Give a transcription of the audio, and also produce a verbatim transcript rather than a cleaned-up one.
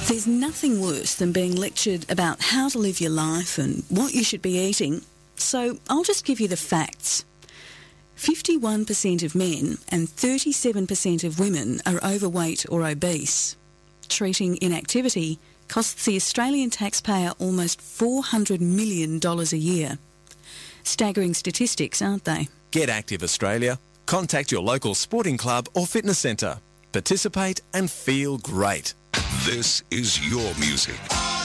There's nothing worse than being lectured about how to live your life and what you should be eating, so I'll just give you the facts. fifty-one percent of men and thirty-seven percent of women are overweight or obese. Treating inactivity costs the Australian taxpayer almost four hundred million dollars a year. Staggering statistics, aren't they? Get Active Australia. Contact your local sporting club or fitness centre. Participate and feel great. This is your music.